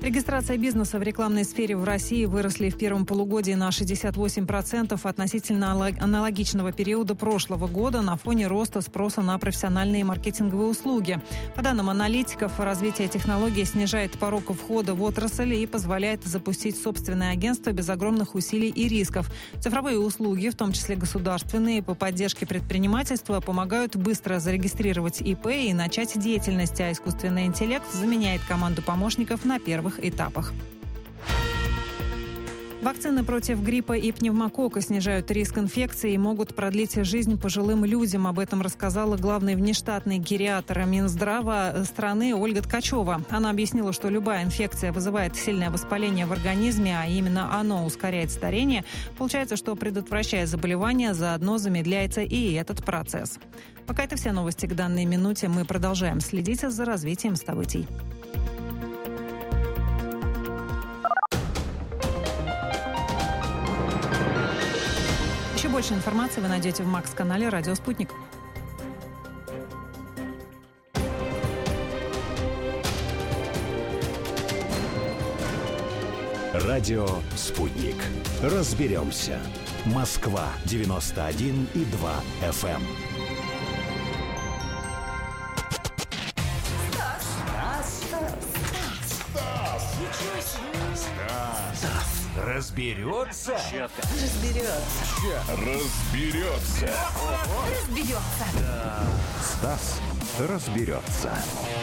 Регистрация бизнеса в рекламной сфере в России выросли в первом полугодии на 68% относительно аналогичного периода прошлого года на фоне роста спроса на профессиональные маркетинговые услуги. По данным аналитиков, развитие технологий снижает порог входа в отрасль и позволяет запустить собственное агентство без огромных усилий и рисков. Цифровые услуги, в том числе государственные, по поддержке предпринимательства, помогают быстро зарегистрировать ИП и начать деятельность, а искусственный интеллект заменяет команду помощников на первых этапах. Вакцины против гриппа и пневмококка снижают риск инфекции и могут продлить жизнь пожилым людям. Об этом рассказала главный внештатный гериатр Минздрава страны Ольга Ткачева. Она объяснила, что любая инфекция вызывает сильное воспаление в организме, а именно оно ускоряет старение. Получается, что, предотвращая заболевания, заодно замедляется и этот процесс. Пока это все новости к данной минуте. Мы продолжаем следить за развитием событий. Еще больше информации вы найдете в Макс-канале «Радио Спутник». Радио «Спутник». Разберемся. Москва, 91,2 FM. Разберется? Стас разберется.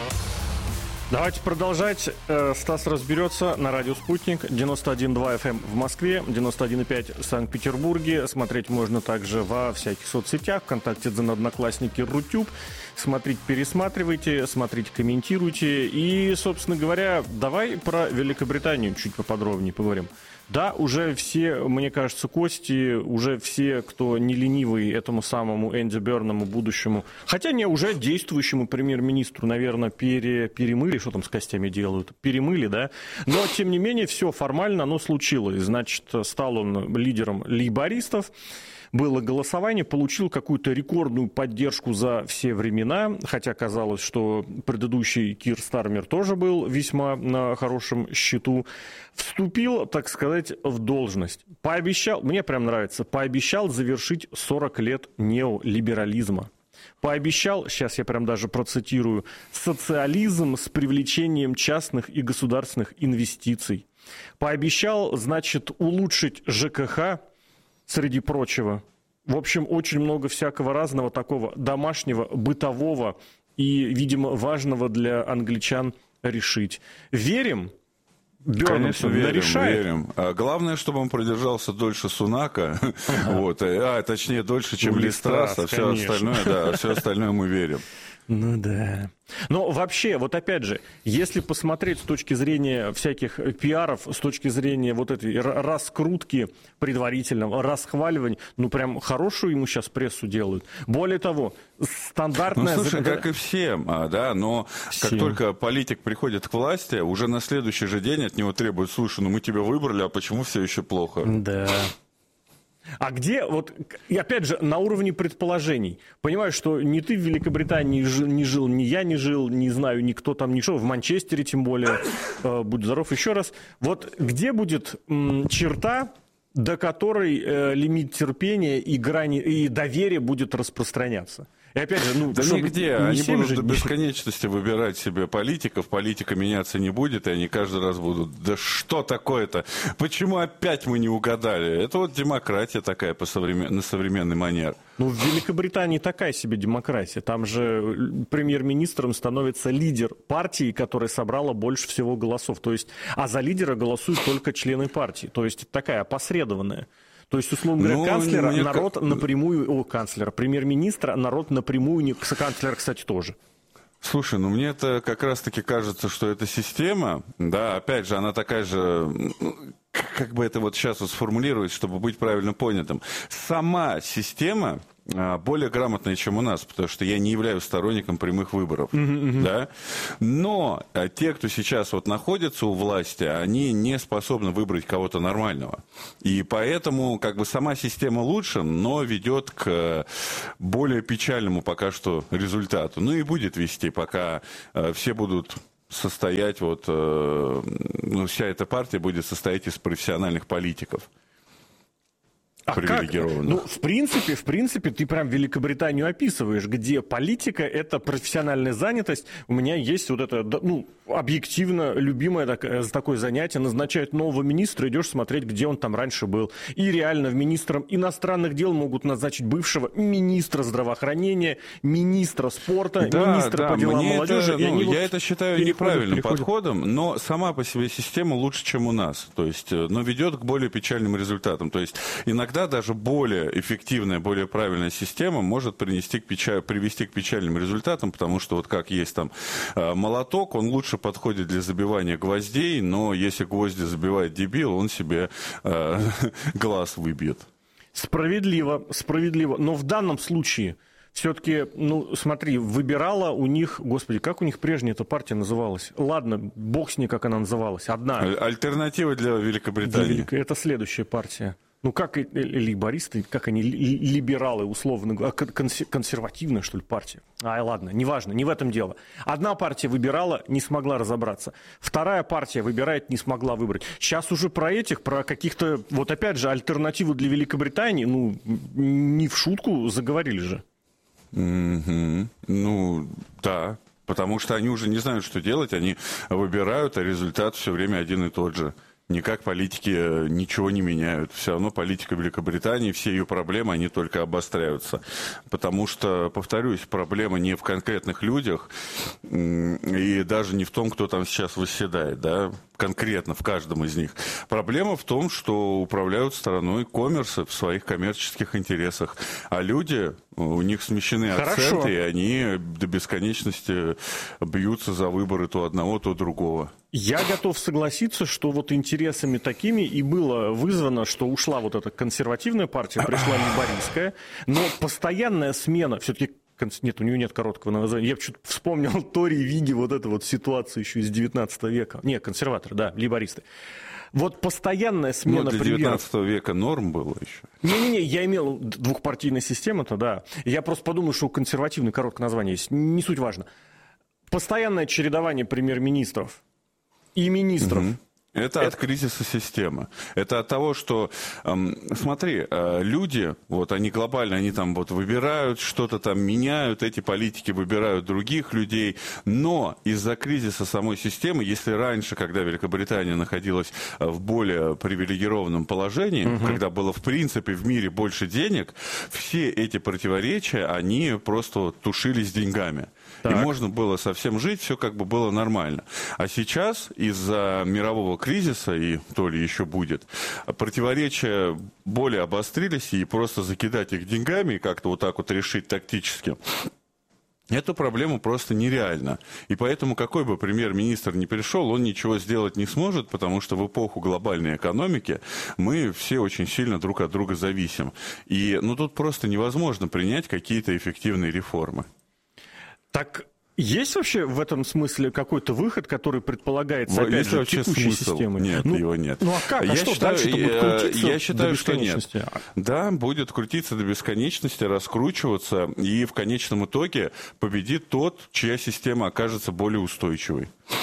Давайте продолжать. Стас разберется на радио «Спутник». 91,2 FM в Москве, 91,5 в Санкт-Петербурге. Смотреть можно также во всяких соцсетях. ВКонтакте, Дзен, Одноклассники, Рутюб. Смотрите, пересматривайте, смотрите, комментируйте. И, собственно говоря, давай про Великобританию чуть поподробнее поговорим. Да, уже все, мне кажется, кости, уже все, кто не ленивый этому самому Энди Берному будущему, хотя не уже действующему премьер-министру, наверное, перемыли, что там с костями делают, перемыли, да, но, тем не менее, все формально, оно случилось, значит, стал он лидером лейбористов. Было голосование, получил какую-то рекордную поддержку за все времена, хотя казалось, что предыдущий Кир Стармер тоже был весьма на хорошем счету. Вступил, так сказать, в должность. Пообещал, мне прям нравится, пообещал завершить 40 лет неолиберализма. Пообещал, сейчас я прям даже процитирую, социализм с привлечением частных и государственных инвестиций. Пообещал, значит, улучшить ЖКХ, среди прочего. В общем, очень много всякого разного такого домашнего, бытового и, видимо, важного для англичан решить. Верим? Бернам верим. Главное, чтобы он продержался дольше Сунака, точнее, дольше, чем Ли Страса. Все остальное мы верим. Ну да. Но вообще, вот опять же, если посмотреть с точки зрения всяких пиаров, с точки зрения вот этой раскрутки предварительного, расхваливания, ну прям хорошую ему сейчас прессу делают. Более того, стандартная... Ну слушай, как и всем, да, но как только политик приходит к власти, уже на следующий же день от него требуют: слушай, ну мы тебя выбрали, а почему все еще плохо? Да. А где, вот, и опять же, на уровне предположений. Понимаю, что ни ты в Великобритании не жил, ни я не жил, не знаю, никто там не жил, в Манчестере тем более, будь здоров еще раз. Вот где будет черта, до которой лимит терпения и грани, и доверия будет распространяться? И опять же, да нигде, они будут до бесконечности выбирать себе политиков, политика меняться не будет, и они каждый раз будут: да что такое-то, почему опять мы не угадали? Это вот демократия такая на современный манер. Ну, в Великобритании такая себе демократия, там же премьер-министром становится лидер партии, которая собрала больше всего голосов, то есть, а за лидера голосуют только члены партии, то есть такая опосредованная. То есть, условно говоря, премьер-министра народ напрямую не... Канцлера, кстати, тоже. Слушай, ну мне это как раз-таки кажется, что эта система, да, опять же, она такая же, как бы это вот сейчас вот сформулировать, чтобы быть правильно понятым. Сама система более грамотная, чем у нас, потому что я не являюсь сторонником прямых выборов, да? Но те, кто сейчас вот находится у власти, они не способны выбрать кого-то нормального. И поэтому как бы сама система лучше, но ведет к более печальному пока что результату. Ну и будет вести, пока все будут состоять вся эта партия будет состоять из профессиональных политиков. Ну, в принципе, ты прям Великобританию описываешь, где политика – это профессиональная занятость. У меня есть вот это, объективно любимое такое занятие. Назначают нового министра, идешь смотреть, где он там раньше был. И реально министром иностранных дел могут назначить бывшего министра здравоохранения, министра спорта, министра по делам молодежи. Я это считаю неправильным подходом, но сама по себе система лучше, чем у нас. То есть, но ведет к более печальным результатам. То есть, иногда даже более эффективная, более правильная система может привести к печальным результатам, потому что вот как есть там молоток, он лучше подходит для забивания гвоздей, но если гвозди забивает дебил, он себе глаз выбьет. Справедливо. Но в данном случае все-таки, смотри, выбирала у них, господи, как у них прежняя эта партия называлась? Ладно, бог с ней, как она называлась. Одна. Альтернатива для Великобритании. Это следующая партия. Как и лейбористы, как они, либералы, условно говоря, консервативная, что ли, партия. Ладно, неважно, не в этом дело. Одна партия выбирала, не смогла разобраться. Вторая партия выбирает, не смогла выбрать. Сейчас уже про каких-то, опять же, альтернативу для Великобритании, не в шутку заговорили же. Да, потому что они уже не знают, что делать, они выбирают, а результат все время один и тот же. Никак политики ничего не меняют. Все равно политика Великобритании, все ее проблемы, они только обостряются. Потому что, повторюсь, проблема не в конкретных людях и даже не в том, кто там сейчас восседает, да, конкретно в каждом из них. Проблема в том, что управляют страной коммерсы в своих коммерческих интересах. А люди, у них смещены акценты, и они до бесконечности бьются за выборы то одного, то другого. Я готов согласиться, что интересами такими и было вызвано, что ушла эта консервативная партия, пришла лейбористская, но постоянная смена, все-таки нет, у нее нет короткого названия. Я что-то вспомнил Тори, Виги, эту ситуацию еще из 19 века. Не, консерваторы, да, лейбористы. Постоянная смена для 19 века норм было еще. Не-не-не, я имел двухпартийная система-то, да. Я просто подумал, что у консервативной короткое название есть. Не суть важно. Постоянное чередование премьер-министров и министров. Это от кризиса системы. Это от того, что, смотри, люди, они глобально, они там выбирают, что-то там меняют, эти политики выбирают других людей, но из-за кризиса самой системы, если раньше, когда Великобритания находилась в более привилегированном положении, когда было в принципе в мире больше денег, все эти противоречия, они просто тушились деньгами. Так. И можно было совсем жить, все было нормально. А сейчас из-за мирового кризиса, и то ли еще будет, противоречия более обострились, и просто закидать их деньгами и как-то решить тактически, эту проблему просто нереально. И поэтому какой бы премьер-министр ни пришел, он ничего сделать не сможет, потому что в эпоху глобальной экономики мы все очень сильно друг от друга зависим. И тут просто невозможно принять какие-то эффективные реформы. Так есть вообще в этом смысле какой-то выход, который предполагается, опять же, текущей системой? Нет, его нет. А как? Дальше-то будет крутиться? Я считаю, что нет. Да, будет крутиться до бесконечности, раскручиваться, и в конечном итоге победит тот, чья система окажется более устойчивой.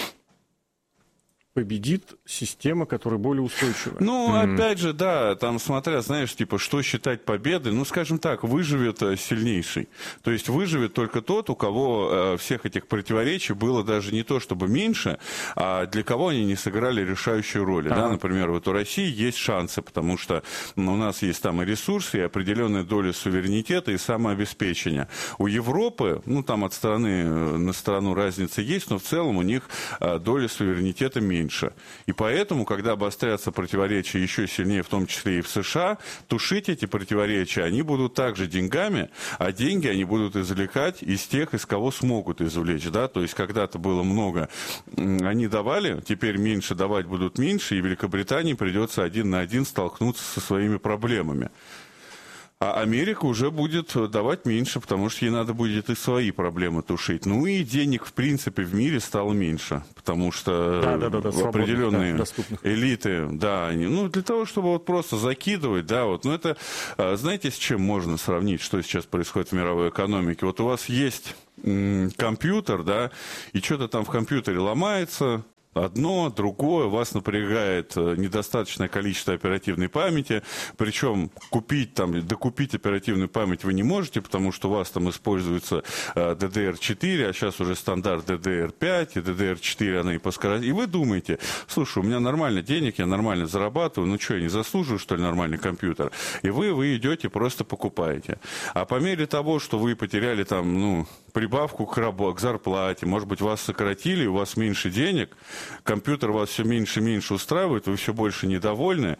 Победит система, которая более устойчивая. Опять же, да, там смотря, что считать победой, скажем так, выживет сильнейший. То есть выживет только тот, у кого всех этих противоречий было даже не то чтобы меньше, а для кого они не сыграли решающую роль. Да, например, у России есть шансы, потому что у нас есть там и ресурсы, и определенная доля суверенитета, и самообеспечения. У Европы, там от страны на страну разница есть, но в целом у них доля суверенитета меньше. И поэтому, когда обострятся противоречия еще сильнее, в том числе и в США, тушить эти противоречия они будут также деньгами, а деньги они будут извлекать из тех, из кого смогут извлечь. Да? То есть когда-то было много, они давали, теперь меньше давать будут меньше, и Великобритании придется один на один столкнуться со своими проблемами. А Америка уже будет давать меньше, потому что ей надо будет и свои проблемы тушить. Ну и денег, в принципе, в мире стало меньше, потому что определенные элиты, да, они, ну, для того, чтобы вот просто закидывать, да, вот, ну, это, знаете, с чем можно сравнить, что сейчас происходит в мировой экономике? Вот у вас есть компьютер, да, и что-то там в компьютере ломается, одно, другое, вас напрягает недостаточное количество оперативной памяти, причем докупить оперативную память вы не можете, потому что у вас там используется DDR4, а сейчас уже стандарт DDR5, и DDR4 она и поскоростит. И вы думаете, слушай, у меня нормально денег, я нормально зарабатываю, ну что, я не заслуживаю, что ли, нормальный компьютер? И вы идете, просто покупаете. А по мере того, что вы потеряли там, ну, прибавку к зарплате, может быть, вас сократили, у вас меньше денег, компьютер вас все меньше и меньше устраивает, вы все больше недовольны,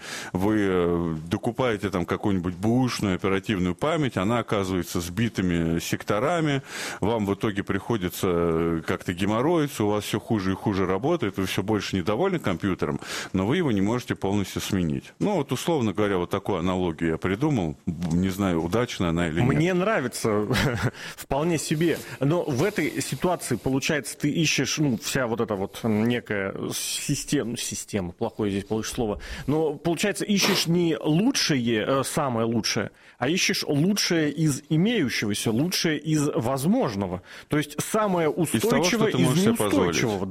вы докупаете там какую-нибудь бэушную оперативную память, она оказывается сбитыми секторами, вам в итоге приходится как-то геморроиться, у вас все хуже и хуже работает, вы все больше недовольны компьютером, но вы его не можете полностью сменить. Ну, вот условно говоря, вот такую аналогию я придумал, не знаю, удачная она или нет. Мне нравится, вполне себе. Но в этой ситуации, получается, ты ищешь, ну, вся вот эта вот некая система, плохое здесь получится слово, но, получается, ищешь не лучшее, самое лучшее, а ищешь лучшее из имеющегося, лучшее из возможного. То есть самое устойчивое из неустойчивого.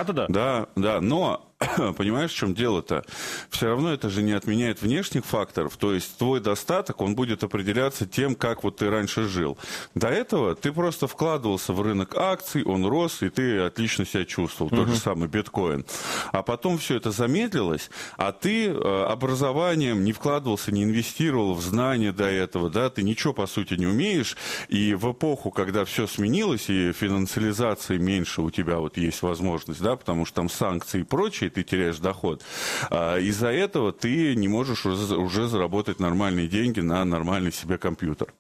Да, но... Понимаешь, в чем дело-то? Все равно это же не отменяет внешних факторов. То есть твой достаток, он будет определяться тем, как вот ты раньше жил. До этого ты просто вкладывался в рынок акций, он рос, и ты отлично себя чувствовал. Тот же самый биткоин. А потом все это замедлилось, а ты образованием не вкладывался, не инвестировал в знания до этого, да, ты ничего, по сути, не умеешь. И в эпоху, когда все сменилось, и финансализации меньше у тебя вот есть возможность, да, потому что там санкции и прочее, ты теряешь доход. Из-за этого ты не можешь уже заработать нормальные деньги на нормальный себе компьютер.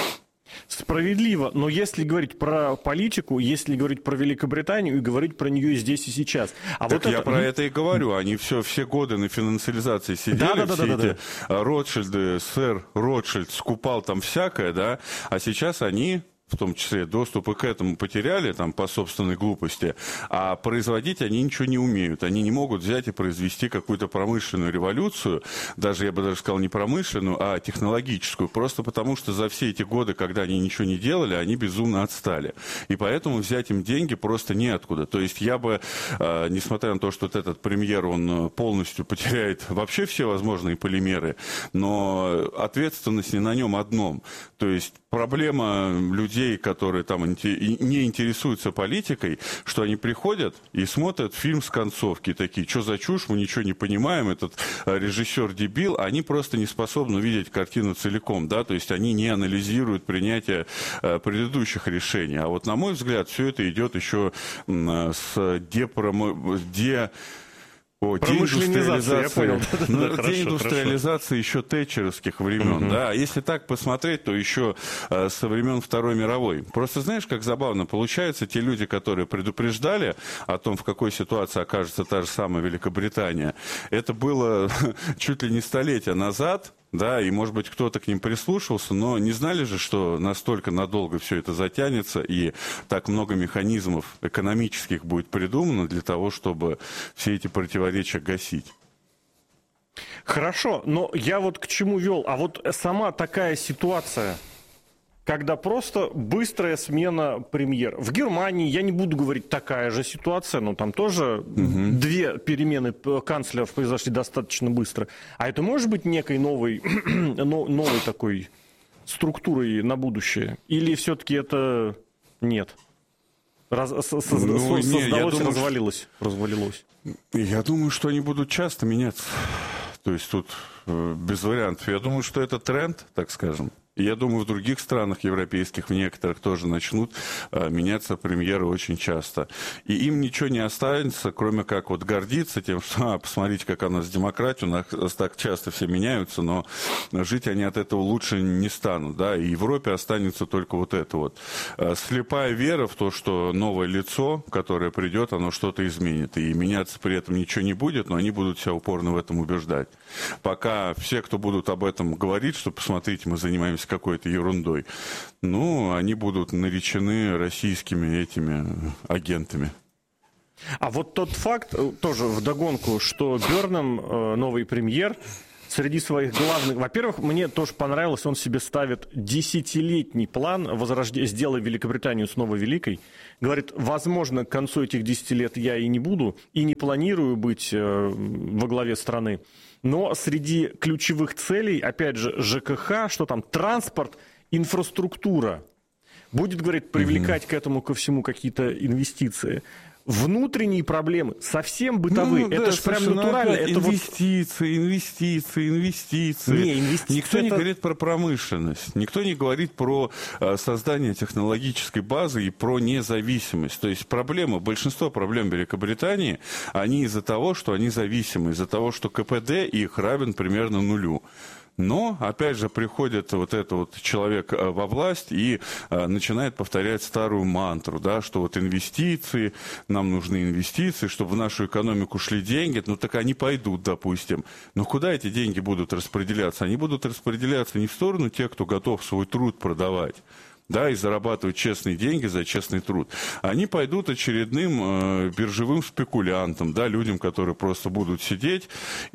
Справедливо, но если говорить про политику, если говорить про Великобританию и говорить про нее здесь и сейчас. Так вот я про это и говорю. Они все годы на финансализации сидели, эти Ротшильды, сэр Ротшильд скупал там всякое, да, а сейчас они... в том числе доступы к этому потеряли там, по собственной глупости, а производить они ничего не умеют. Они не могут взять и произвести какую-то промышленную революцию, даже, я бы даже сказал, не промышленную, а технологическую, просто потому что за все эти годы, когда они ничего не делали, они безумно отстали. И поэтому взять им деньги просто неоткуда. То есть я бы, несмотря на то, что вот этот премьер, он полностью потеряет вообще все возможные полимеры, но ответственность не на нем одном. То есть проблема людей, которые там не интересуются политикой, что они приходят и смотрят фильм с концовки, такие, что за чушь, мы ничего не понимаем, этот режиссер дебил, они просто не способны увидеть картину целиком, да, то есть они не анализируют принятие предыдущих решений. А вот, на мой взгляд, все это идет еще с деиндустриализации, я понял. Деиндустриализации еще тэтчеровских времен. Да. Если так посмотреть, то еще со времен Второй мировой. Просто знаешь, как забавно получается, те люди, которые предупреждали о том, в какой ситуации окажется та же самая Великобритания, это было чуть ли не столетия назад. Да, и, может быть, кто-то к ним прислушался, но не знали же, что настолько надолго все это затянется, и так много механизмов экономических будет придумано для того, чтобы все эти противоречия гасить. Хорошо, но я вот к чему вел? А вот сама такая ситуация, когда просто быстрая смена премьера. В Германии, я не буду говорить такая же ситуация, но там тоже две перемены канцлеров произошли достаточно быстро. А это может быть некой новой такой структурой на будущее? Или все-таки это нет? Создалось и развалилось? Я думаю, что они будут часто меняться. То есть тут без вариантов. Я думаю, что это тренд, так скажем. Я думаю, в других странах европейских, в некоторых тоже начнут меняться премьеры очень часто. И им ничего не останется, кроме как вот гордиться тем, что, посмотрите, как у нас демократия, у нас так часто все меняются, но жить они от этого лучше не станут. Да? И Европе останется только вот это вот. Слепая вера в то, что новое лицо, которое придет, оно что-то изменит. И меняться при этом ничего не будет, но они будут себя упорно в этом убеждать. Пока все, кто будут об этом говорить, что, посмотрите, мы занимаемся какой-то ерундой, ну, они будут наречены российскими этими агентами. А вот тот факт, тоже вдогонку, что Бернам, новый премьер, среди своих главных... Во-первых, мне тоже понравилось, он себе ставит 10-летний план «Сделай Великобританию снова великой». Говорит, возможно, к концу этих 10 лет я и не буду, и не планирую быть во главе страны. Но среди ключевых целей, опять же, ЖКХ, что там, транспорт, инфраструктура. Будет, говорит, привлекать к этому ко всему какие-то инвестиции. Внутренние проблемы, совсем бытовые, ну, это да, же прям натурально. Это инвестиции. Не, инвестиции. Никто не говорит про промышленность, никто не говорит про создание технологической базы и про независимость. То есть большинство проблем Великобритании, они из-за того, что они зависимы, из-за того, что КПД их равен примерно нулю. Но, опять же, приходит вот этот вот человек во власть и начинает повторять старую мантру, да, что вот инвестиции, нам нужны инвестиции, чтобы в нашу экономику шли деньги, ну так они пойдут, допустим. Но куда эти деньги будут распределяться? Они будут распределяться не в сторону тех, кто готов свой труд продавать, да, и зарабатывать честные деньги за честный труд. Они пойдут очередным биржевым спекулянтам, да, людям, которые просто будут сидеть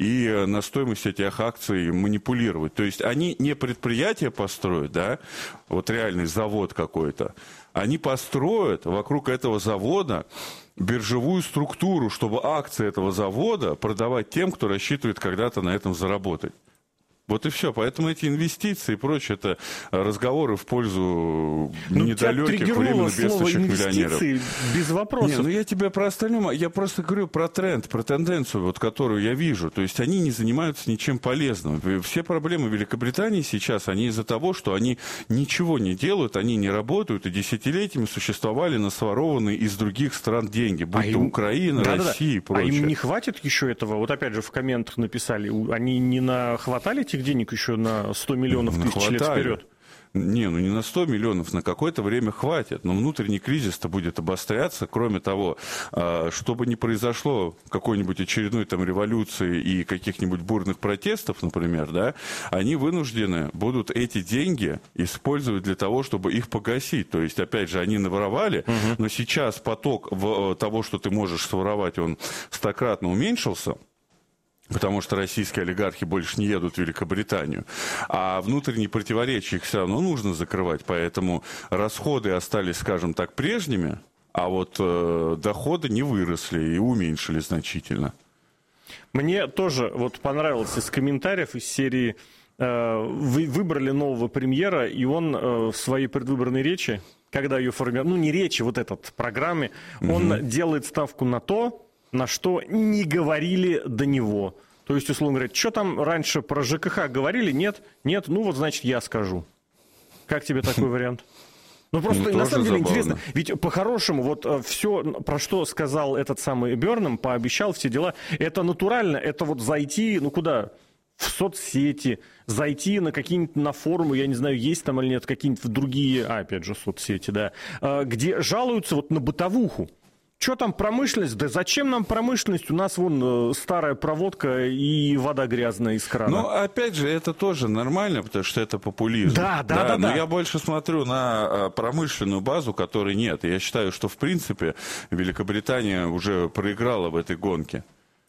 и на стоимость этих акций манипулировать. То есть они не предприятие построят, да, вот реальный завод какой-то, они построят вокруг этого завода биржевую структуру, чтобы акции этого завода продавать тем, кто рассчитывает когда-то на этом заработать. Вот и все. Поэтому эти инвестиции и прочее, это разговоры в пользу недалеких, временно бедствующих миллионеров. Без вопросов. Не, ну я тебе про остальное, я просто говорю про тренд, про тенденцию, вот, которую я вижу. То есть они не занимаются ничем полезным. Все проблемы Великобритании сейчас, они из-за того, что они ничего не делают, они не работают, и десятилетиями существовали на сворованные из других стран деньги, будь то Украина, Россия и прочее. А им не хватит еще этого? Вот опять же в комментах написали, они не нахватали этих денег еще на 100 миллионов тысяч лет вперед? Не, ну не на 100 миллионов, на какое-то время хватит. Но внутренний кризис-то будет обостряться. Кроме того, чтобы не произошло какой-нибудь очередной там революции и каких-нибудь бурных протестов, например, да, они вынуждены будут эти деньги использовать для того, чтобы их погасить. То есть, опять же, они наворовали, но сейчас поток того, что ты можешь своровать, он стократно уменьшился. Потому что российские олигархи больше не едут в Великобританию. А внутренние противоречия их все равно нужно закрывать. Поэтому расходы остались, скажем так, прежними, а вот доходы не выросли и уменьшились значительно. Мне тоже вот понравилось из комментариев из серии «Вы выбрали нового премьера, и он в своей предвыборной речи, когда ее формирует, ну не речи, вот этот программе, он делает ставку на то, на что не говорили до него. То есть, условно говоря, что там раньше про ЖКХ говорили? Нет? Нет? Ну вот, значит, я скажу. Как тебе такой вариант? Ну просто, на самом деле, интересно. Ведь по-хорошему, вот все, про что сказал этот самый Бернам, пообещал все дела, это натурально, это вот зайти, ну куда? В соцсети, зайти на какие-нибудь, на форумы, я не знаю, есть там или нет, какие-нибудь другие, опять же, соцсети, да, где жалуются вот на бытовуху. Что там промышленность? Да зачем нам промышленность? У нас вон старая проводка и вода грязная из крана. Ну, опять же, это тоже нормально, потому что это популизм. Да. Но я больше смотрю на промышленную базу, которой нет. Я считаю, что, в принципе, Великобритания уже проиграла в этой гонке.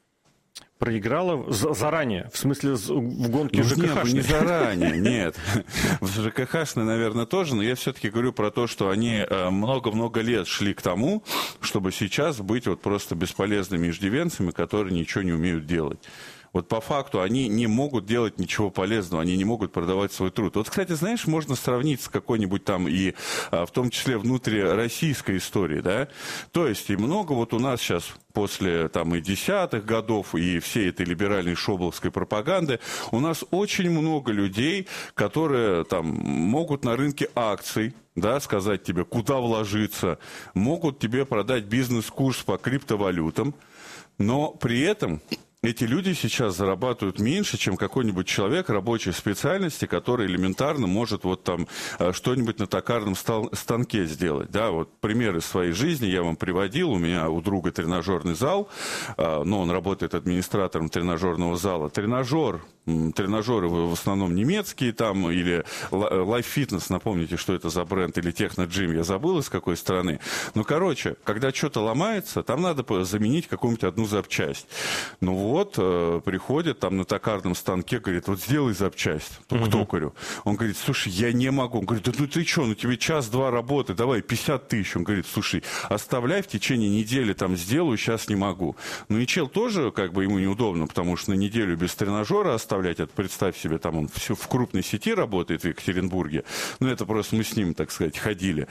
Проиграла заранее, в смысле в гонке ЖКХ? Не заранее, нет. В ЖКХ-шной, наверное, тоже, но я все-таки говорю про то, что они много-много лет шли к тому, чтобы сейчас быть вот просто бесполезными иждивенцами, которые ничего не умеют делать. Вот по факту они не могут делать ничего полезного, они не могут продавать свой труд. Вот, кстати, знаешь, можно сравнить с какой-нибудь там и в том числе внутрироссийской историей, да? То есть и много вот у нас сейчас после там и 10-х годов, и всей этой либеральной шобловской пропаганды, у нас очень много людей, которые там могут на рынке акций, да, сказать тебе, куда вложиться, могут тебе продать бизнес-курс по криптовалютам, но при этом эти люди сейчас зарабатывают меньше, чем какой-нибудь человек рабочей специальности, который элементарно может вот там что-нибудь на токарном станке сделать. Да, вот примеры своей жизни я вам приводил. У меня у друга тренажерный зал, но он работает администратором тренажерного зала. Тренажеры в основном немецкие там, или Life Fitness, напомните, что это за бренд, или Techno Gym, я забыл, из какой страны. Ну, короче, когда что-то ломается, там надо заменить какую-нибудь одну запчасть. Ну вот, приходит там на токарном станке, говорит, вот сделай запчасть к токарю. Он говорит, слушай, я не могу. Он говорит, да ну ты что, ну тебе час-два работы, давай 50 тысяч. Он говорит, слушай, оставляй, в течение недели там сделаю, сейчас не могу. Ну и чел тоже, как бы ему неудобно, потому что на неделю без тренажера оставлять, это представь себе, там он все в крупной сети работает в Екатеринбурге. Ну это просто мы с ним, так сказать, ходили.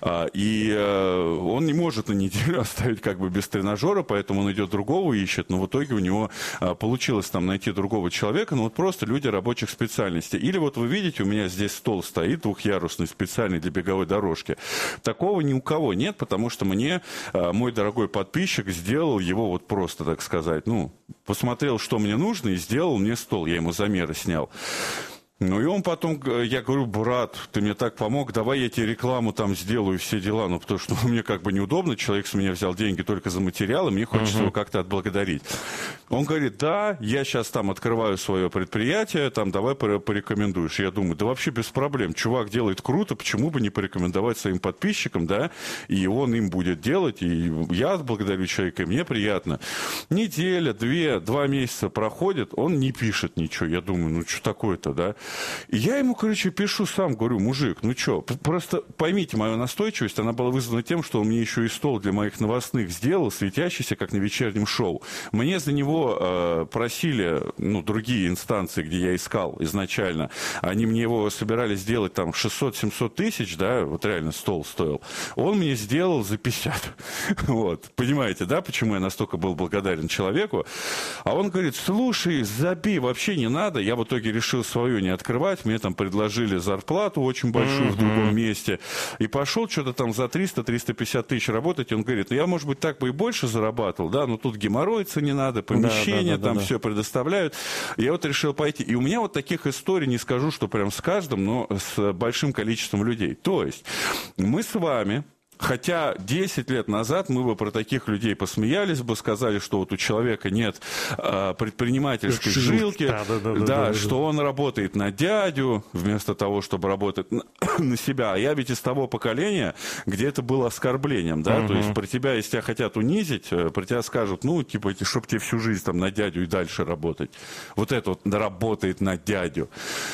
И он не может на неделю оставить как бы без тренажера, поэтому он идет другого ищет, но в итоге у него получилось там найти другого человека, но вот просто люди рабочих специальностей. Или вот вы видите, у меня здесь стол стоит двухъярусный, специальный для беговой дорожки. Такого ни у кого нет, потому что мне мой дорогой подписчик сделал его вот просто, так сказать, ну, посмотрел, что мне нужно, и сделал мне стол. Я ему замеры снял. Ну и он потом, я говорю, брат, ты мне так помог, давай я тебе рекламу там сделаю, все дела, ну потому что мне как бы неудобно, человек с меня взял деньги только за материалы, мне хочется его как-то отблагодарить. Он говорит, да, я сейчас там открываю свое предприятие, там давай порекомендуешь. Я думаю, да вообще без проблем, чувак делает круто, почему бы не порекомендовать своим подписчикам, да, и он им будет делать, и я отблагодарю человека, и мне приятно. Неделя, 2 месяца проходит, он не пишет ничего, я думаю, ну что такое-то, да. И я ему, короче, пишу сам, говорю, мужик, ну что, просто поймите мою настойчивость, она была вызвана тем, что он мне еще и стол для моих новостных сделал, светящийся, как на вечернем шоу. Мне за него просили, ну, другие инстанции, где я искал изначально, они мне его собирались сделать там 600-700 тысяч, да, вот реально стол стоил. Он мне сделал за 50. Вот, понимаете, да, почему я настолько был благодарен человеку? А он говорит, слушай, забей, вообще не надо, я в итоге решил свою не открывать, мне там предложили зарплату очень большую в другом месте, и пошел что-то там за 300-350 тысяч работать, и он говорит, ну я, может быть, так бы и больше зарабатывал, да, но тут геморроиться не надо, помещение там все предоставляют. Я вот решил пойти, и у меня вот таких историй, не скажу, что прям с каждым, но с большим количеством людей. То есть мы с вами, хотя 10 лет назад мы бы про таких людей посмеялись бы, сказали, что вот у человека нет предпринимательской жилки, да, что он работает на дядю, вместо того, чтобы работать на себя. А я ведь из того поколения, где это было оскорблением, да, то есть про тебя, если тебя хотят унизить, про тебя скажут, ну, типа, чтобы тебе всю жизнь там на дядю и дальше работать. Вот это вот работает на дядю.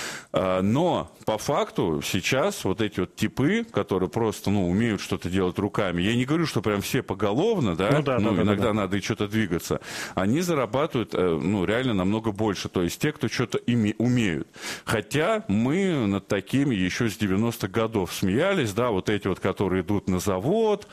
Но по факту сейчас вот эти вот типы, которые просто, ну, умеют что-то делать руками, я не говорю, что прям все поголовно, да, иногда надо и что-то двигаться, они зарабатывают, ну, реально намного больше, то есть те, кто что-то умеют. Хотя мы над такими еще с 90-х годов смеялись, да, вот эти вот, которые идут на завод,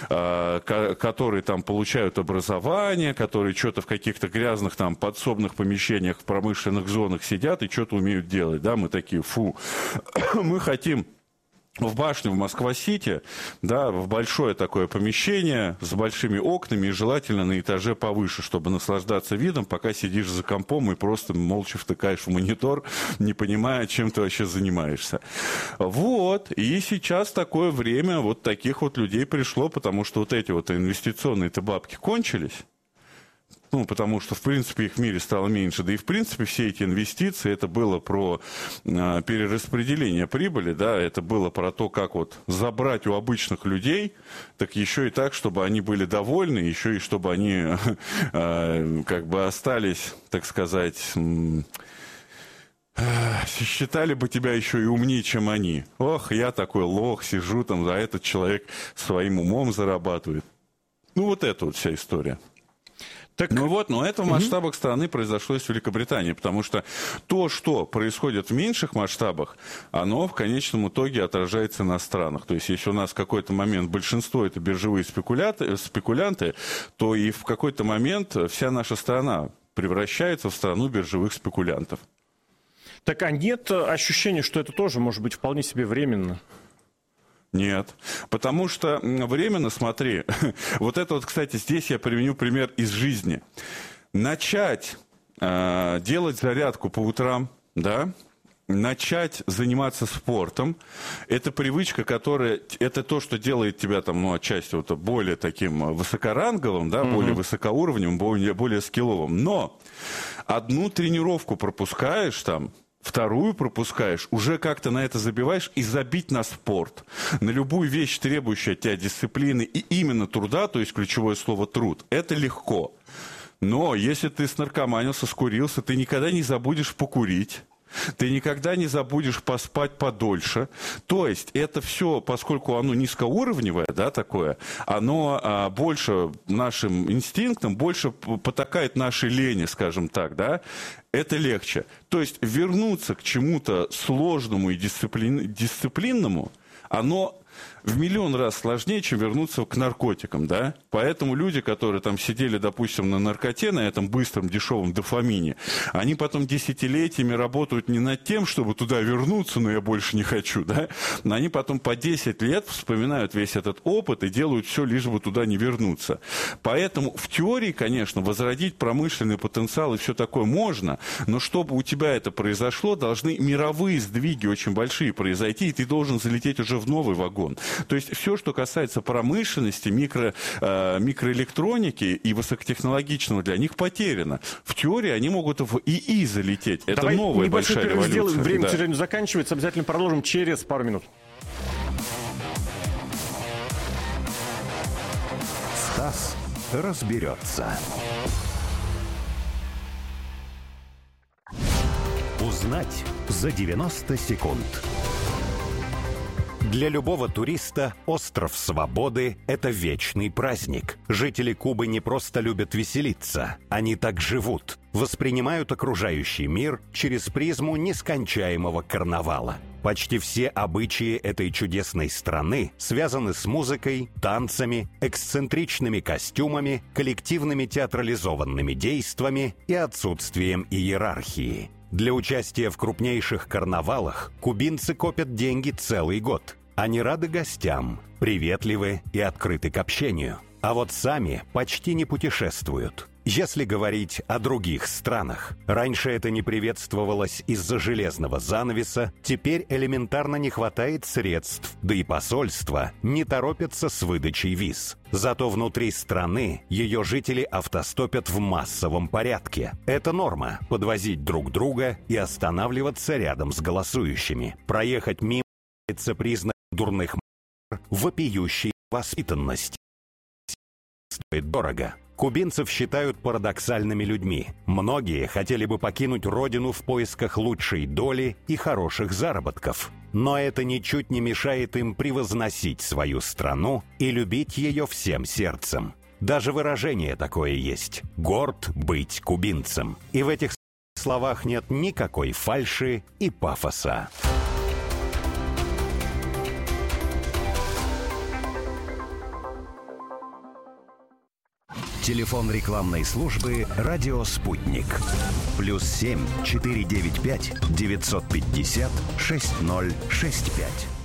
которые там получают образование, которые что-то в каких-то грязных там подсобных помещениях в промышленных зонах сидят и что-то умеют делать, да, мы такие, фу, мы хотим в башню в Москва-Сити, да, в большое такое помещение с большими окнами и желательно на этаже повыше, чтобы наслаждаться видом, пока сидишь за компом и просто молча втыкаешь в монитор, не понимая, чем ты вообще занимаешься. Вот, и сейчас такое время вот таких вот людей пришло, потому что вот эти вот инвестиционные-то бабки кончились. Ну, потому что, в принципе, их в мире стало меньше. Да и, в принципе, все эти инвестиции, это было про перераспределение прибыли, да, это было про то, как вот забрать у обычных людей, так еще и так, чтобы они были довольны, еще и чтобы они как бы остались, так сказать, считали бы тебя еще и умнее, чем они. Ох, я такой лох, сижу там, а этот человек своим умом зарабатывает. Ну, вот это вот вся история. Но это в масштабах страны произошло с Великобританией, потому что то, что происходит в меньших масштабах, оно в конечном итоге отражается на странах. То есть, если у нас в какой-то момент большинство это биржевые спекулянты, то и в какой-то момент вся наша страна превращается в страну биржевых спекулянтов. Так, а нет ощущения, что это тоже может быть вполне себе временно? Нет, потому что временно, смотри, вот это вот, кстати, здесь я применю пример из жизни. Начать делать зарядку по утрам, да, начать заниматься спортом, это привычка, которая, это то, что делает тебя там, отчасти вот более таким высокоранговым, да, более высокоуровневым, более скилловым. Но одну тренировку пропускаешь там, вторую пропускаешь, уже как-то на это забиваешь, и забить на спорт, на любую вещь, требующую от тебя дисциплины и именно труда, то есть ключевое слово труд, это легко. Но если ты снаркоманился, скурился, ты никогда не забудешь покурить. Ты никогда не забудешь поспать подольше. То есть это все, поскольку оно низкоуровневое, да, такое, оно больше нашим инстинктам, больше потакает нашей лени, скажем так, да, это легче. То есть вернуться к чему-то сложному и дисциплинному, оно в миллион раз сложнее, чем вернуться к наркотикам, да? Поэтому люди, которые там сидели, допустим, на наркоте, на этом быстром, дешевом дофамине, они потом десятилетиями работают не над тем, чтобы туда вернуться, но я больше не хочу, да? Но они потом по 10 лет вспоминают весь этот опыт и делают все, лишь бы туда не вернуться. Поэтому в теории, конечно, возродить промышленный потенциал и все такое можно, но чтобы у тебя это произошло, должны мировые сдвиги очень большие произойти, и ты должен залететь уже в новый вагон. То есть все, что касается промышленности, микроэлектроники и высокотехнологичного, для них потеряно. В теории они могут в ИИ залететь. Это Давай новая большая революция. Сделаем. Время, к сожалению, заканчивается. Обязательно продолжим через пару минут. Стас разберется. Узнать за 90 секунд. Для любого туриста остров Свободы – это вечный праздник. Жители Кубы не просто любят веселиться, они так живут, воспринимают окружающий мир через призму нескончаемого карнавала. Почти все обычаи этой чудесной страны связаны с музыкой, танцами, эксцентричными костюмами, коллективными театрализованными действиями и отсутствием иерархии. Для участия в крупнейших карнавалах кубинцы копят деньги целый год. Они рады гостям, приветливы и открыты к общению. А вот сами почти не путешествуют. Если говорить о других странах, раньше это не приветствовалось из-за железного занавеса, теперь элементарно не хватает средств, да и посольства не торопятся с выдачей виз. Зато внутри страны ее жители автостопят в массовом порядке. Это норма – подвозить друг друга и останавливаться рядом с голосующими. Проехать мимо – это признак дурных манер, вопиющей воспитанности. Стоит дорого. Кубинцев считают парадоксальными людьми. Многие хотели бы покинуть родину в поисках лучшей доли и хороших заработков. Но это ничуть не мешает им превозносить свою страну и любить ее всем сердцем. Даже выражение такое есть – «горд быть кубинцем». И в этих словах нет никакой фальши и пафоса. Телефон рекламной службы «Радио Спутник». +7 495 950 6065.